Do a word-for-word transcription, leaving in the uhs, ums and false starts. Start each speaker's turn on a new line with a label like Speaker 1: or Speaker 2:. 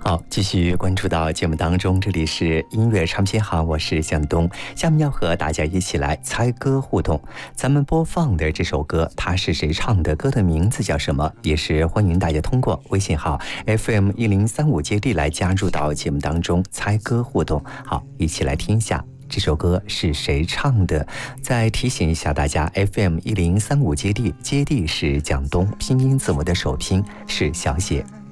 Speaker 1: 好，继续关注到节目当中，这里是音乐唱片行，我是向东。下面要和大家一起来猜歌互动。咱们播放的这首歌，它是谁唱的？歌的名字叫什么？也是欢迎大家通过微信号 F M 一零三五接力来加入到节目当中猜歌互动。好，一起来听一下这首歌是谁唱的。再提醒一下大家 F M 一零三五接力，接力是蒋东，拼音字母的首拼是小写。